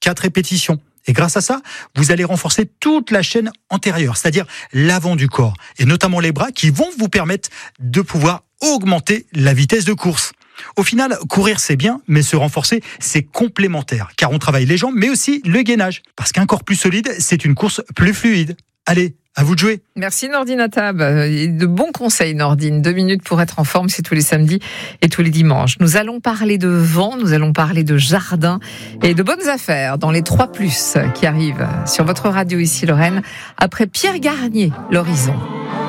4 répétitions. Et grâce à ça, vous allez renforcer toute la chaîne antérieure, c'est-à-dire l'avant du corps, et notamment les bras qui vont vous permettre de pouvoir augmenter la vitesse de course. Au final, courir c'est bien, mais se renforcer c'est complémentaire, car on travaille les jambes, mais aussi le gainage. Parce qu'un corps plus solide, c'est une course plus fluide. Allez, à vous de jouer. Merci Nordine Atab. De bons conseils Nordine. 2 minutes pour être en forme, c'est tous les samedis et tous les dimanches. Nous allons parler de vent, nous allons parler de jardin et de bonnes affaires dans les 3+ qui arrivent sur votre radio ici Lorraine. Après Pierre Garnier, l'horizon.